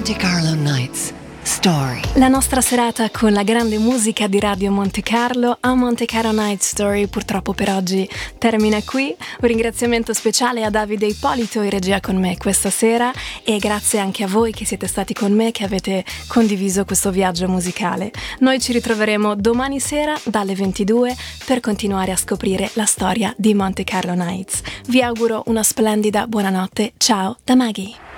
Monte Carlo Nights Story. La nostra serata con la grande musica di Radio Monte Carlo a Monte Carlo Night Story purtroppo per oggi termina qui. Un ringraziamento speciale a Davide Ippolito in regia con me questa sera e grazie anche a voi che siete stati con me, che avete condiviso questo viaggio musicale. Noi ci ritroveremo domani sera dalle 22 per continuare a scoprire la storia di Monte Carlo Nights. Vi auguro una splendida buonanotte. Ciao da Maggie.